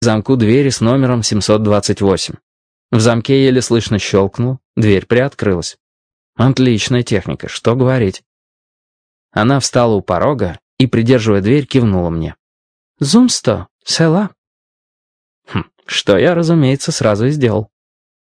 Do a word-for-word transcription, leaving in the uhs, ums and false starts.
замку двери с номером семьсот двадцать восемь. В замке еле слышно щелкнул, дверь приоткрылась. Отличная техника, что говорить. Она встала у порога и, придерживая дверь, кивнула мне. «Зумсто, села». Хм, что я, разумеется, сразу и сделал.